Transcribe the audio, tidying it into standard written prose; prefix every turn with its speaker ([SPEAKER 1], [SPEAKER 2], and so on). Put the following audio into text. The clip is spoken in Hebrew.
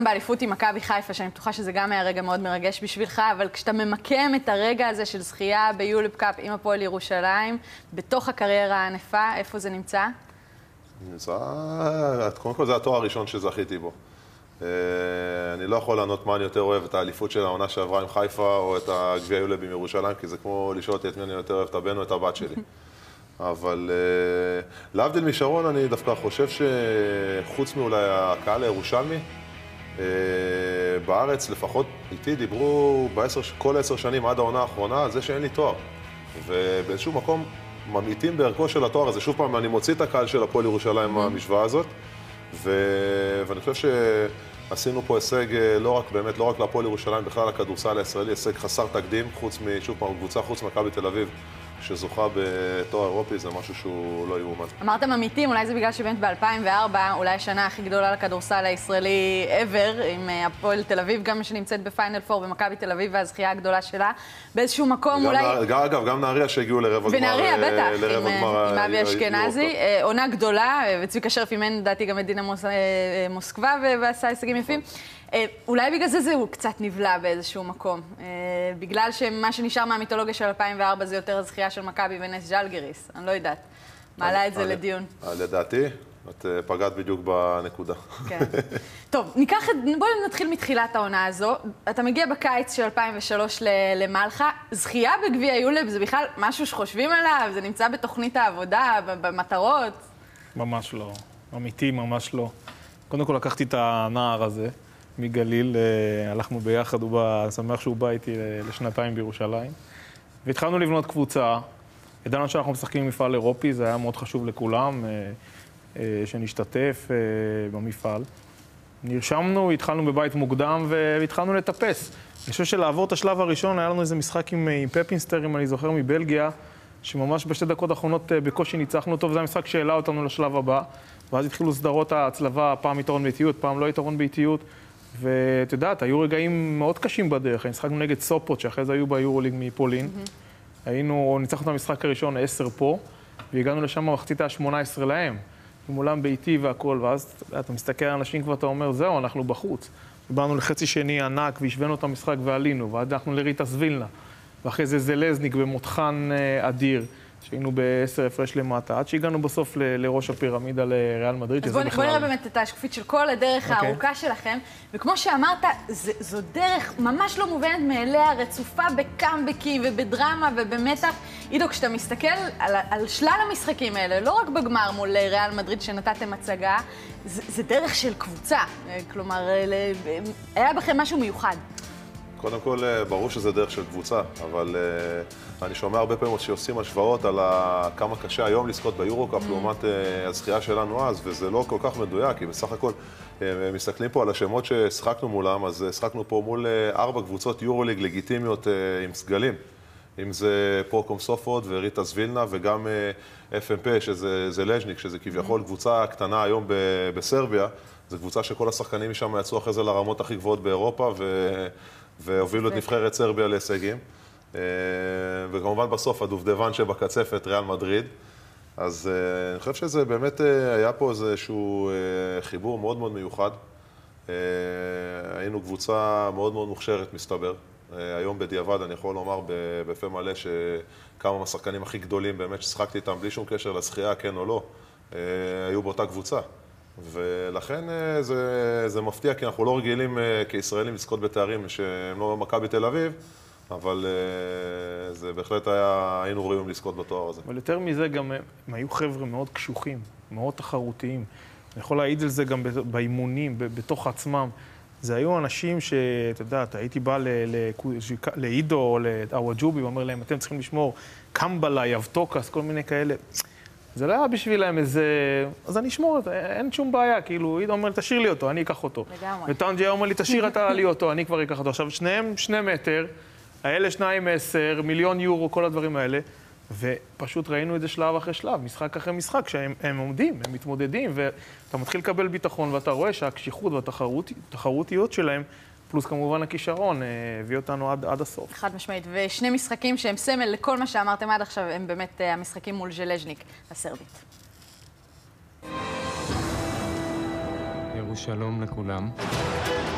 [SPEAKER 1] באליפות עם מכבי חיפה, שאני בטוחה שזה גם היה רגע מאוד מרגש בשבילך, אבל כשאתה ממקם את הרגע הזה של זכייה ביולפ קאפ עם הפועל ירושלים, בתוך הקריירה הענפה, איפה זה נמצא?
[SPEAKER 2] קודם כל זה התואר הראשון שזכיתי בו. אני לא יכול לענות מה אני יותר אוהב, את האליפות של העונה שעברה עם חיפה, או את הגביע יולפ עם ירושלים, כי זה כמו לשאול אותי את מי אני יותר אוהב, את הבן או את הבת שלי. אבל להבדיל משרון, אני דווקא חושב שחוץ מאולי הקהל הירושלמי, בארץ, לפחות איתי, דיברו כל 10 שנים עד העונה האחרונה על זה שאין לי תואר. ובאיזשהו מקום ממעיטים בערכו של התואר הזה. שוב פעם, אני מוציא את הקהל של הפועל ירושלים מהמשוואה הזאת, ואני חושב שעשינו פה הישג לא רק להפועל ירושלים, בכלל הכדורסל הישראלי, הישג חסר תקדים, שוב פעם, קבוצה חוץ מכבי תל אביב, שזוכה בתואר אירופי, זה משהו שהוא לא יאומן.
[SPEAKER 1] אמרת ממיתים, אולי זה בגלל שבאמת ב-2004, אולי השנה הכי גדולה לכדורסל הישראלי ever, עם הפועל תל אביב, גם שנמצאת בפיינל 4 במכבי תל אביב, והזכייה הגדולה שלה. באיזשהו מקום אולי...
[SPEAKER 2] אגב, גם נהריה שהגיעו לרבע גמר.
[SPEAKER 1] ונהריה, בטח, עם אבי אשכנזי. עונה גדולה, וצביקה שרף אימן, לדעתי גם את דינה מוסקבה, ועשה הישגים יפים. אולי בגלל זה הוא קצת נבלע באיזשהו מקום. בגלל שמה שנשאר מהמיתולוגיה של 2004 זה יותר הזכייה של מכבי ונס ז'לגיריס. אני לא יודעת. מעלה את זה לדיון.
[SPEAKER 2] לדעתי, את פגעת בדיוק בנקודה.
[SPEAKER 1] כן. טוב, בואו נתחיל מתחילת העונה הזו. אתה מגיע בקיץ של 2003 למלחה. זכייה בגביע יולפ זה בכלל משהו שחושבים עליו? זה נמצא בתוכנית העבודה, במטרות?
[SPEAKER 3] ממש לא. אמיתי, ממש לא. קודם כל לקחתי את הנער הזה. מגליל, הלכנו ביחד, הוא שמח שהוא בא איתי לשנתיים בירושלים. והתחלנו לבנות קבוצה, ידענו שאנחנו משחקים מפעל אירופי, זה היה מאוד חשוב לכולם, שנשתתף במפעל. נרשמנו, התחלנו בבית מוקדם והתחלנו לטפס. אני חושב שלעבור את השלב הראשון, היה לנו איזה משחק עם פפינסטר, אם אני זוכר, מבלגיה, שממש בשתי דקות האחרונות בקושי ניצחנו אותו, וזה המשחק שהעלה אותנו לשלב הבא. ואז התחילו סדרות ההצלבה, פעם יתרון באיטיות, פעם לא יתרון באיטיות. ואת יודעת, היו רגעים מאוד קשים בדרך. נשחקנו נגד סופות, שאחרי זה היו ביורוליג מפולין. ניצחנו את המשחק הראשון 10 פה, והגענו לשם מחצית ה-18 להם. עם עולם ביתי והכל, ואז אתה מסתכל על אנשים כבר, אתה אומר, זהו, אנחנו בחוץ. באנו לחצי שני ענק, והשווינו את המשחק ועלינו, ועד אנחנו לריטס וילנה. ואחרי זה זלזניק במותחן אדיר. שהיינו ב10 הפרש למטה, עד שהגענו בסוף לראש הפירמידה לריאל מדריד.
[SPEAKER 1] אז בוא נראה באמת את השקופית של כל הדרך הארוכה שלכם, וכמו שאמרת, זו דרך ממש לא מובנת מאליה, רצופה בקאמבקים ובדרמה ובמתח. עידו, כשאתה מסתכל על שלל המשחקים האלה, לא רק בגמר מול ריאל מדריד שנתתם הצגה, זה דרך של קבוצה. כלומר, היה בכם משהו מיוחד.
[SPEAKER 2] קודם כל, ברור שזה דרך של קבוצה, אבל אני שומע הרבה פעמים שעושים השוואות על כמה קשה היום לזכות ביורו-קאפ לעומת הזכייה שלנו אז, וזה לא כל כך מדויק, כי בסך הכל מסתכלים פה על השמות ששחקנו מולם, אז שחקנו פה מול 4 קבוצות יורוליג לגיטימיות עם סגלים. אם זה פרוקום סופות וריטס וילנה וגם FMP, שזה זלז'ניק, שזה כביכול קבוצה קטנה היום בסרביה, זו קבוצה שכל השחקנים משם יצאו אחרי זה לרמות הכי גבוהות באירופה, והובילו את נבחרת סרביה להישגים. וכמובן בסוף הדובדבן שבקצפת, ריאל מדריד. אז אני חושב שזה באמת היה פה איזשהו חיבור מאוד מאוד מיוחד. היינו קבוצה מאוד מאוד מוכשרת, מסתבר. היום בדיעבד אני יכול לומר בפה מלא שכמה מהשחקנים הכי גדולים באמת ששחקתי איתם בלי שום קשר לזכייה, כן או לא, היו באותה קבוצה. ולכן זה מפתיע, כי אנחנו לא רגילים כישראלים לזכות בתארים שהם לא מכבי תל אביב, אבל זה בהחלט היינו ראויים לזכות בתואר הזה.
[SPEAKER 3] אבל יותר מזה גם הם היו חבר'ה מאוד קשוחים, מאוד תחרותיים. אני יכול להעיד על זה גם באימונים, בתוך עצמם. זה היו אנשים שאתה יודע, הייתי בא לעידו או לאוואג'ובי ואומר להם, אתם צריכים לשמור קמבלה, יבטוקס, כל מיני כאלה. זה לא היה בשבילם איזה... אז אני אשמור את זה, אין שום בעיה, כאילו, עידו אומר, תשאיר לי אותו, אני אקח אותו.
[SPEAKER 1] לגמרי.
[SPEAKER 3] וטנג'י אומר לי, תשאיר אתה לי אותו, אני כבר אקח אותו. עכשיו, שניהם 2 מטר, האלה 2.10, מיליון יורו, כל הדברים האלה, ופשוט ראינו את זה שלב אחרי שלב, משחק אחרי משחק, שהם עומדים, הם מתמודדים, ואתה מתחיל לקבל ביטחון, ואתה רואה שהקשיחות והתחרותיות שלהם, פלוס כמובן הכישרון, הביא אותנו עד הסוף.
[SPEAKER 1] חד משמעית, ושני משחקים שהם סמל לכל מה שאמרתם עד עכשיו, הם באמת המשחקים מול זלז'ניק הסרבית.
[SPEAKER 4] שלום לכולם.